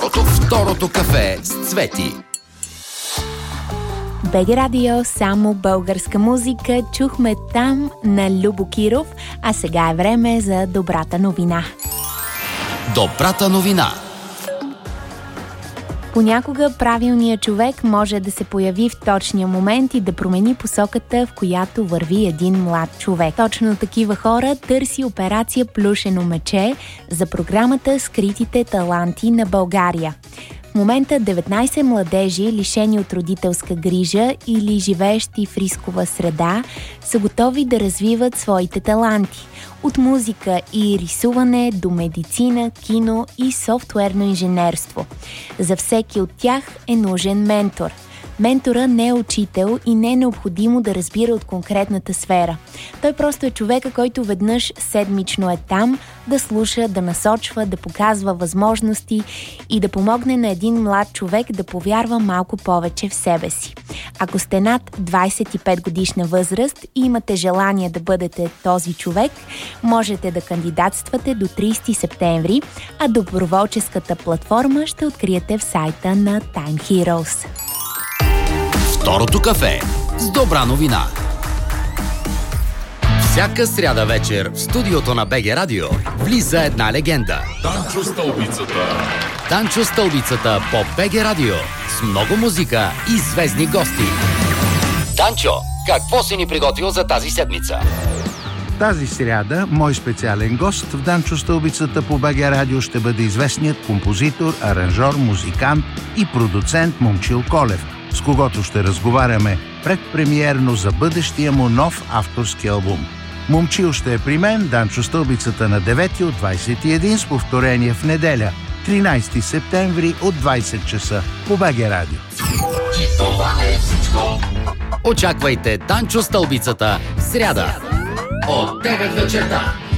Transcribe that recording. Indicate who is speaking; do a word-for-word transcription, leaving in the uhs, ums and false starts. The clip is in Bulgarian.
Speaker 1: Второто, второто кафе с Цвети.
Speaker 2: БГ Радио, само българска музика. Чухме там на Любо Киров, а сега е време за добрата новина.
Speaker 1: Добрата новина.
Speaker 2: Понякога правилният човек може да се появи в точния момент и да промени посоката, в която върви един млад човек. Точно такива хора търси операция Плюшено мече за програмата Скритите таланти на България. В момента деветнайсет младежи, лишени от родителска грижа или живеещи в рискова среда, са готови да развиват своите таланти. От музика и рисуване до медицина, кино и софтуерно инженерство. За всеки от тях е нужен ментор. Ментора не е учител и не е необходимо да разбира от конкретната сфера. Той просто е човека, който веднъж седмично е там, да слуша, да насочва, да показва възможности и да помогне на един млад човек да повярва малко повече в себе си. Ако сте над двайсет и пет годишна възраст и имате желание да бъдете този човек, можете да кандидатствате до трийсети септември, а доброволческата платформа ще откриете в сайта на Time Heroes.
Speaker 1: Второто кафе с добра новина. Всяка сряда вечер в студиото на БГ Радио влиза една легенда.
Speaker 3: Данчо Стълбицата.
Speaker 1: Данчо Стълбицата по БГ Радио с много музика и звездни гости. Данчо, какво си ни приготвил за тази седмица?
Speaker 4: Тази сряда мой специален гост в Данчо Стълбицата по БГ Радио ще бъде известният композитор, аранжор, музикант и продуцент Момчил Колев, с когото ще разговаряме предпремиерно за бъдещия му нов авторски албум. Момчил ще е при мен, Данчо Стълбицата на девети от двайсет и един с повторение в неделя, тринайсети септември от двайсет часа по БГ Радио.
Speaker 3: И това е всичко.
Speaker 1: Очаквайте Данчо Стълбицата в сряда от девет вечерта